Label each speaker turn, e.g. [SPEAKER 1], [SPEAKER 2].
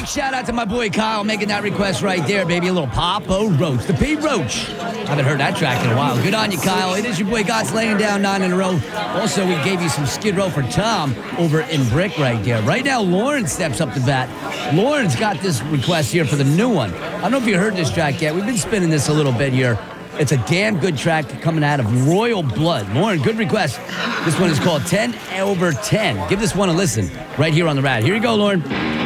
[SPEAKER 1] shout out to my boy Kyle making that request right there, baby. A little Papa Roach, the P. Roach. Haven't heard that track in a while. Good on you, Kyle. It is your boy Gots laying down 9 in a row. Also, we gave you some Skid Row for Tom over in Brick right there. Right now, Lauren steps up to bat. Lauren's got this request here for the new one. I don't know if you heard this track yet. We've been spinning this a little bit here. It's a damn good track coming out of Royal Blood. Lauren, good request. This one is called 10 over 10. Give this one a listen right here on the Rad. Here you go, Lauren.